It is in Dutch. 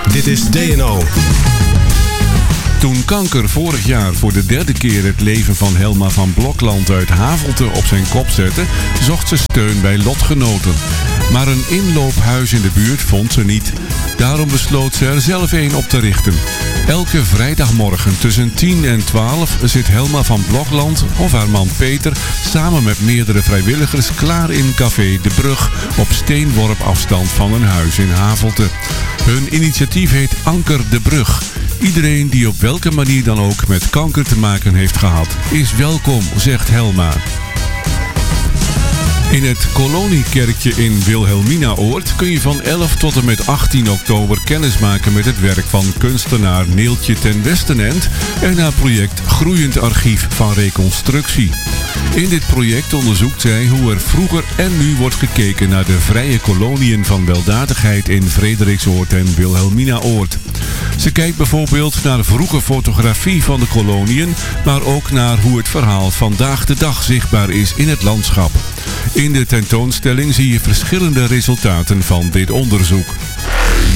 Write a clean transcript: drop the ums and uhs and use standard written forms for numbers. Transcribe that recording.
Dit is DNO. Toen kanker vorig jaar voor de derde keer het leven van Helma van Blokland uit Havelte op zijn kop zette, zocht ze steun bij lotgenoten. Maar een inloophuis in de buurt vond ze niet. Daarom besloot ze er zelf een op te richten. Elke vrijdagmorgen tussen 10 en 12 zit Helma van Blokland of haar man Peter samen met meerdere vrijwilligers klaar in café De Brug op steenworp afstand van een huis in Havelte. Hun initiatief heet Anker de Brug. Iedereen die op welke manier dan ook met kanker te maken heeft gehad, is welkom, zegt Helma. In het Koloniekerkje in Wilhelminaoord kun je van 11 tot en met 18 oktober kennis maken met het werk van kunstenaar Neeltje ten Westenend en haar project Groeiend Archief van Reconstructie. In dit project onderzoekt zij hoe er vroeger en nu wordt gekeken naar de vrije koloniën van weldadigheid in Frederiksoord en Wilhelminaoord. Ze kijkt bijvoorbeeld naar vroege fotografie van de koloniën, maar ook naar hoe het verhaal vandaag de dag zichtbaar is in het landschap. In de tentoonstelling zie je verschillende resultaten van dit onderzoek.